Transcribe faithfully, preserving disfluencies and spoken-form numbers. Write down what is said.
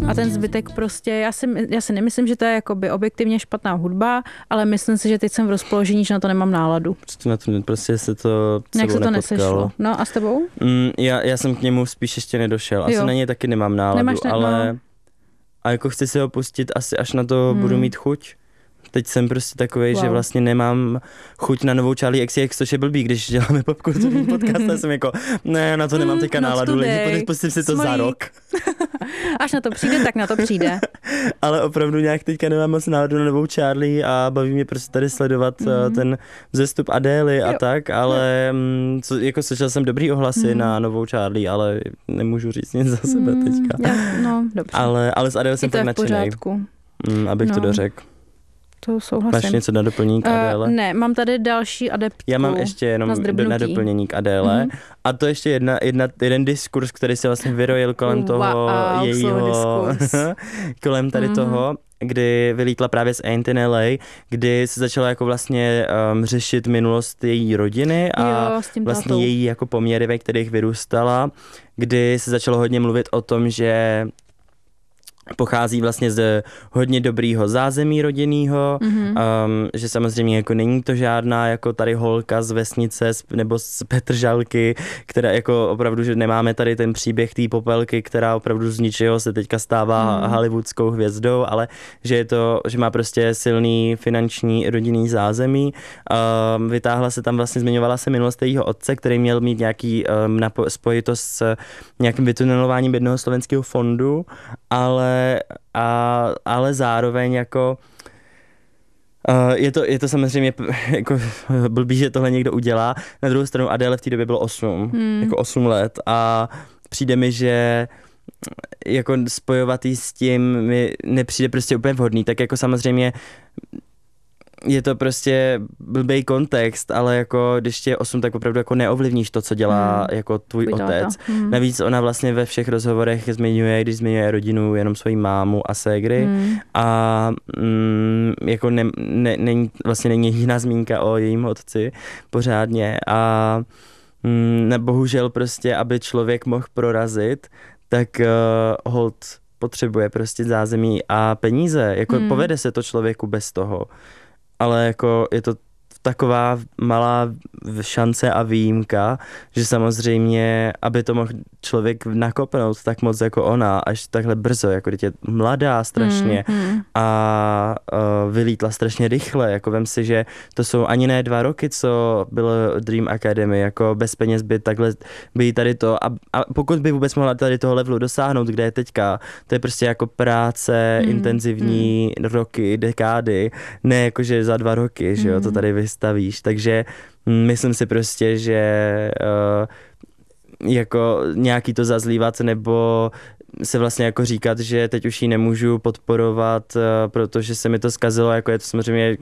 A ten zbytek prostě, já si, já si nemyslím, že to je jakoby objektivně špatná hudba, ale myslím si, že teď jsem v rozpoložení, že na to nemám náladu. Prostě, na to, prostě se to Jak se to nepotkalo. nesešlo. No a s tebou? Mm, já, já jsem k němu spíš ještě nedošel. Asi Jo. na něj taky nemám náladu, Nemáš ne- ale no. a jako chci si ho pustit asi až na to Hmm. budu mít chuť. Teď jsem prostě takovej, Wow. že vlastně nemám chuť na novou Charlie X C X, což je blbý, když děláme popkulturní podcast, tak jsem jako, ne, na to nemám teďka Mm, not náladu, today. lidi, pustím si to Smolík. za rok. Až na to přijde, tak na to přijde. Ale opravdu nějak teďka nemám moc náladu na novou Charlie a baví mě prostě tady sledovat Mhm. mm. ten vzestup Adély a Jo. tak, ale mm, co, jako slyšel jsem dobrý ohlasy Mhm. na novou Charlie, ale nemůžu říct nic za sebe Mm, teďka. já, no, dobře. Ale, ale s Adély I jsem to je fakt v nadšenej, pořádku. mm, abych No. to dořekl. To souhlasím. Máš něco na doplnění k Adéle? Uh, ne, mám tady další adeptku. Já mám ještě jenom na do, zdrbnutí. na doplnění k Adéle. Mhm. A to ještě jedna, jedna, jeden diskurs, který se vlastně vyrojil kolem Wow, toho jejího, diskurs. kolem tady Mhm. toho, kdy vylítla právě z Ain't in L A, kdy se začala jako vlastně um, řešit minulost její rodiny a Jo, s tím vlastně tátou. její jako poměry, ve kterých vyrůstala, kdy se začalo hodně mluvit o tom, že pochází vlastně z hodně dobrýho zázemí rodinného, Mhm. um, že samozřejmě jako není to žádná jako tady holka z vesnice z, nebo z Petržalky, která jako opravdu, že nemáme tady ten příběh té popelky, která opravdu z ničeho se teďka stává Mhm. hollywoodskou hvězdou, ale že je to, že má prostě silný finanční rodinný zázemí. Um, vytáhla se tam vlastně, zmiňovala se minulost jejího otce, který měl mít nějaký um, napo- spojitost s nějakým vytunelováním jednoho slovenského fondu, ale A, ale zároveň jako uh, je, to, je to samozřejmě p- jako blbý, že tohle někdo udělá. Na druhou stranu Adéle v té době bylo osm, Hmm. jako osm let a přijde mi, že jako spojovat jí s tím mi nepřijde prostě úplně vhodný, tak jako samozřejmě je to prostě blbej kontext, ale jako když tě je osm, tak opravdu jako neovlivníš to, co dělá Hmm. jako tvůj Tvůj táta. otec. Hmm. Navíc ona vlastně ve všech rozhovorech zmiňuje, když zmiňuje rodinu, jenom svoji mámu a ségry Hmm. a mm, jako ne, ne, není, vlastně není jiná zmínka o jejím otci pořádně a mm, ne, bohužel prostě, aby člověk mohl prorazit, tak uh, hold potřebuje prostě zázemí a peníze, jako Hmm. povede se to člověku bez toho, ale jako je to taková malá šance a výjimka, že samozřejmě, aby to mohl člověk nakopnout tak moc jako ona, až takhle brzo, jako když je mladá strašně Hmm. a uh, vylítla strašně rychle, jako vem si, že to jsou ani ne dva roky, co bylo Dream Academy, jako bez peněz by takhle, by tady to, a, a pokud by vůbec mohla tady toho levelu dosáhnout, kde je teďka, to je prostě jako práce, Hmm. intenzivní roky, dekády, ne jakože za dva roky, že jo, to Hmm. tady vystavíš, takže mm, myslím si prostě, že uh, jako nějaký to zazlívat nebo se vlastně jako říkat, že teď už ji nemůžu podporovat, uh, protože se mi to zkazilo, jako je to samozřejmě